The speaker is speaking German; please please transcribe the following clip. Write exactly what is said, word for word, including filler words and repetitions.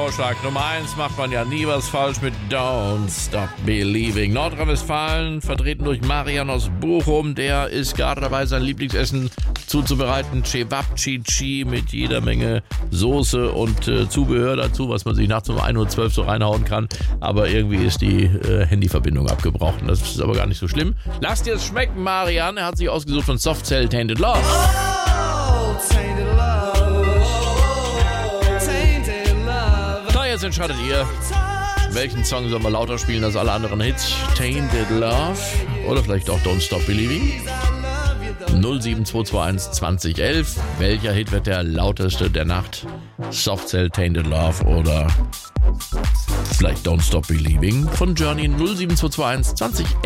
Vorschlag. Nummer eins macht man ja nie was falsch mit Don't Stop Believing. Nordrhein-Westfalen, vertreten durch Marian aus Bochum. Der ist gerade dabei, sein Lieblingsessen zuzubereiten. Cevapcici mit jeder Menge Soße und äh, Zubehör dazu, was man sich nachts um ein Uhr zwölf so reinhauen kann. Aber irgendwie ist die äh, Handyverbindung abgebrochen. Das ist aber gar nicht so schlimm. Lass dir es schmecken, Marian. Er hat sich ausgesucht von Soft Cell Tainted Love. Oh, tainted love. Tainted love. Na, jetzt entscheidet ihr, welchen Song soll man lauter spielen als alle anderen Hits? Tainted Love oder vielleicht auch Don't Stop Believing? null sieben zwei zwei eins zwanzig elf. Welcher Hit wird der lauteste der Nacht? Soft Cell Tainted Love oder vielleicht Don't Stop Believing von Journey? null sieben zwei zwei eins zwanzig elf.